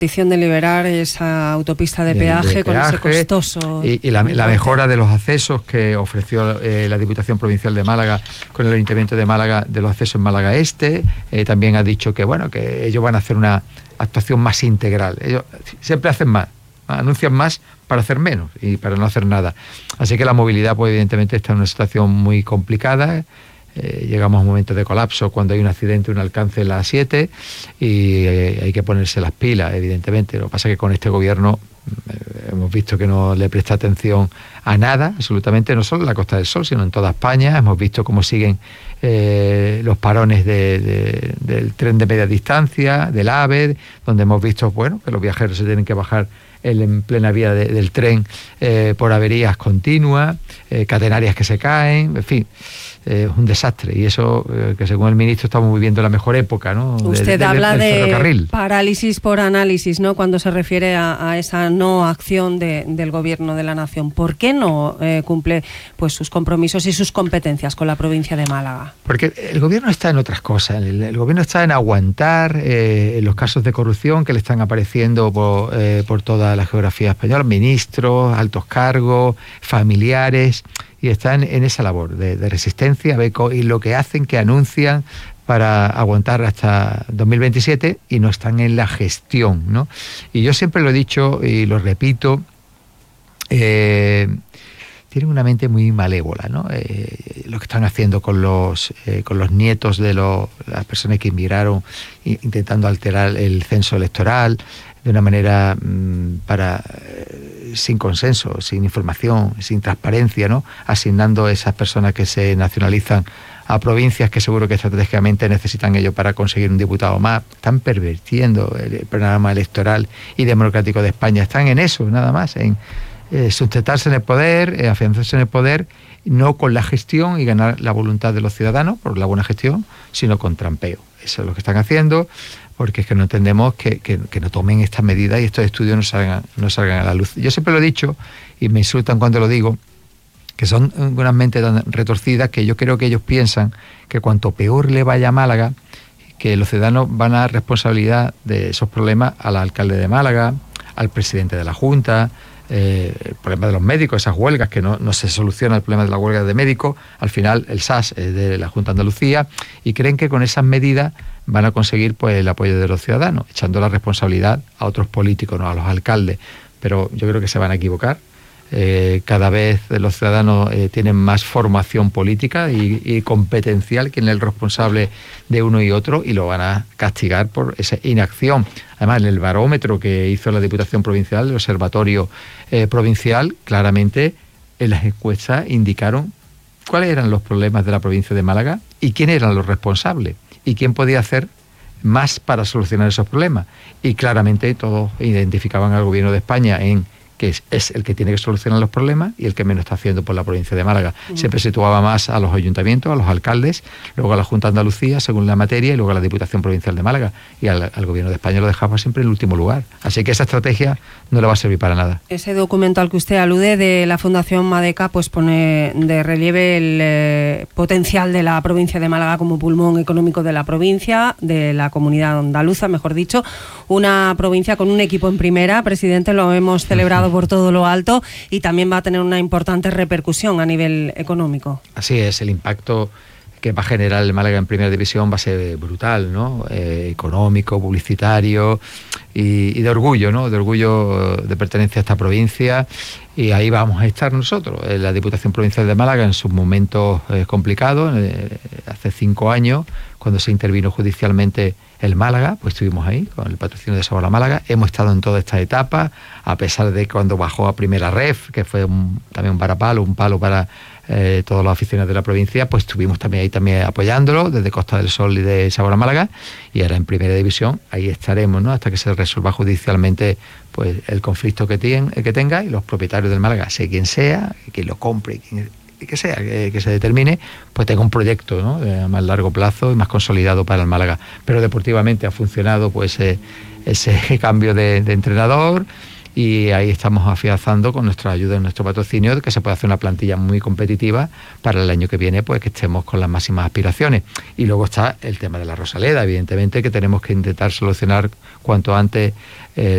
De liberar esa autopista de peaje con ese costoso... Y la mejora de los accesos que ofreció la Diputación Provincial de Málaga con el Ayuntamiento de Málaga, de los accesos en Málaga Este. También ha dicho que ellos van a hacer una actuación más integral. Ellos siempre hacen más, anuncian más para hacer menos y para no hacer nada. Así que la movilidad, pues evidentemente está en una situación muy complicada. Llegamos a un momento de colapso cuando hay un accidente, un alcance en la A7 y hay que ponerse las pilas, evidentemente. Lo que pasa es que con este gobierno hemos visto que no le presta atención a nada, absolutamente, no solo en la Costa del Sol, sino en toda España. Hemos visto cómo siguen los parones del tren de media distancia, del AVE, donde hemos visto que los viajeros se tienen que bajar en plena vía del tren por averías continuas, catenarias que se caen, en fin. Un desastre, y eso que según el ministro estamos viviendo la mejor época, ¿no? Usted habla del de ferrocarril. Parálisis por análisis, ¿no? Cuando se refiere a esa no acción del gobierno de la nación. ¿Por qué no cumple pues sus compromisos y sus competencias con la provincia de Málaga? Porque el gobierno está en otras cosas. El gobierno está en aguantar los casos de corrupción que le están apareciendo por toda la geografía española, ministros, altos cargos, familiares, y están en esa labor de resistencia, y lo que hacen, que anuncian para aguantar hasta 2027 y no están en la gestión, ¿no? Y yo siempre lo he dicho y lo repito, tienen una mente muy malévola, ¿no? Lo que están haciendo con los nietos de las personas que inmigraron, intentando alterar el censo electoral de una manera sin consenso, sin información, sin transparencia, ¿no? Asignando a esas personas que se nacionalizan a provincias que seguro que estratégicamente necesitan ellos para conseguir un diputado más. Están pervirtiendo el programa electoral y democrático de España. Están en eso, nada más, en sustentarse en el poder, afianzarse en el poder, no con la gestión y ganar la voluntad de los ciudadanos por la buena gestión, sino con trampeo. Eso es lo que están haciendo, porque es que no entendemos que no tomen estas medidas y estos estudios no salgan a la luz. Yo siempre lo he dicho, y me insultan cuando lo digo, que son unas mentes tan retorcidas que yo creo que ellos piensan que cuanto peor le vaya a Málaga, que los ciudadanos van a dar responsabilidad de esos problemas al alcalde de Málaga, al presidente de la Junta, el problema de los médicos, esas huelgas, que no se soluciona el problema de la huelga de médicos. Al final el SAS es de la Junta de Andalucía, y creen que con esas medidas van a conseguir pues el apoyo de los ciudadanos, echando la responsabilidad a otros políticos, no a los alcaldes. Pero yo creo que se van a equivocar. Cada vez los ciudadanos tienen más formación política y competencial, quién es el responsable de uno y otro, y lo van a castigar por esa inacción. Además, en el barómetro que hizo la Diputación Provincial, el Observatorio Provincial, claramente en las encuestas indicaron cuáles eran los problemas de la provincia de Málaga y quiénes eran los responsables y quién podía hacer más para solucionar esos problemas. Y claramente todos identificaban al Gobierno de España que es el que tiene que solucionar los problemas y el que menos está haciendo por la provincia de Málaga. Siempre situaba más a los ayuntamientos, a los alcaldes, luego a la Junta de Andalucía, según la materia, y luego a la Diputación Provincial de Málaga. Y al Gobierno de España lo dejaba siempre en el último lugar. Así que esa estrategia no le va a servir para nada. Ese documento al que usted alude de la Fundación Madeca pues pone de relieve el potencial de la provincia de Málaga como pulmón económico de la provincia, de la comunidad andaluza, mejor dicho. Una provincia con un equipo en primera, presidente, lo hemos celebrado por todo lo alto, y también va a tener una importante repercusión a nivel económico. Así es, el impacto que va a generar el Málaga en primera división va a ser brutal, ¿no? Económico, publicitario y de orgullo, ¿no? De orgullo de pertenencia a esta provincia, y ahí vamos a estar nosotros. La Diputación Provincial de Málaga, en sus momentos complicados, hace 5 años, cuando se intervino judicialmente el Málaga, pues estuvimos ahí con el patrocinio de Sabor a Málaga. Hemos estado en toda esta etapa, a pesar de cuando bajó a primera ref, que fue también un palo para todos los aficionados de la provincia, pues estuvimos también ahí apoyándolo desde Costa del Sol y de Sabor a Málaga, y ahora en primera división ahí estaremos, ¿no? Hasta que se resuelva judicialmente pues el conflicto que tenga, y los propietarios del Málaga, sea quien sea, quien lo compre, que sea, que se determine, pues tenga un proyecto, ¿no? A más largo plazo y más consolidado para el Málaga. Pero deportivamente ha funcionado pues ese cambio de entrenador, y ahí estamos afianzando con nuestra ayuda y nuestro patrocinio que se puede hacer una plantilla muy competitiva para el año que viene, pues que estemos con las máximas aspiraciones. Y luego está el tema de la Rosaleda, evidentemente, que tenemos que intentar solucionar cuanto antes